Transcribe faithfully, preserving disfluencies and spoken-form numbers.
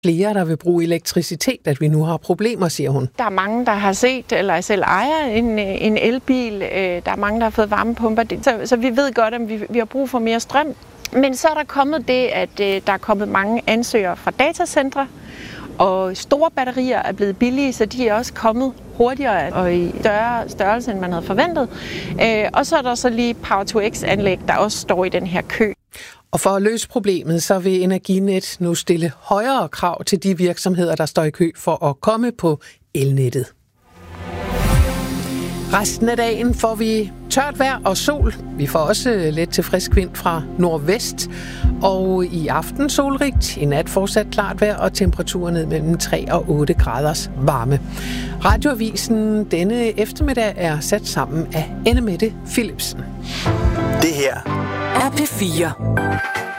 flere, der vil bruge elektricitet, at vi nu har problemer, siger hun. Der er mange, der har set eller selv ejer en, en elbil. Der er mange, der har fået varmepumper. Så, så vi ved godt, at vi, vi har brug for mere strøm. Men så er der kommet det, at der er kommet mange ansøgere fra datacentre, og store batterier er blevet billige, så de er også kommet hurtigere og i større størrelse, end man havde forventet. Og så er der så lige Power to X-anlæg, der også står i den her kø. Og for at løse problemet, så vil Energinet nu stille højere krav til de virksomheder, der står i kø for at komme på elnettet. Resten af dagen får vi tørt vejr og sol. Vi får også let til frisk vind fra nordvest. Og i aften solrigt, i nat fortsat klart vejr og temperaturer ned mellem tre og otte graders varme. Radioavisen denne eftermiddag er sat sammen af Anne Mette Philipsen. Det her er P fire.